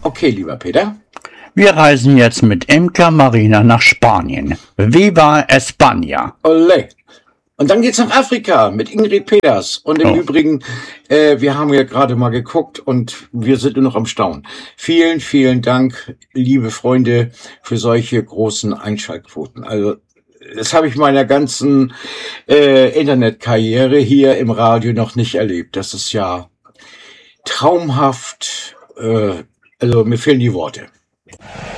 Okay, lieber Peter. Wir reisen jetzt mit Imca Marina nach Spanien. Viva España! Olé. Und dann geht's nach Afrika mit Ingrid Peters. Und im Übrigen, wir haben ja gerade mal geguckt und wir sind nur noch am Staunen. Vielen, vielen Dank, liebe Freunde, für solche großen Einschaltquoten. Also das habe ich meiner ganzen Internetkarriere hier im Radio noch nicht erlebt. Das ist ja traumhaft. Also mir fehlen die Worte.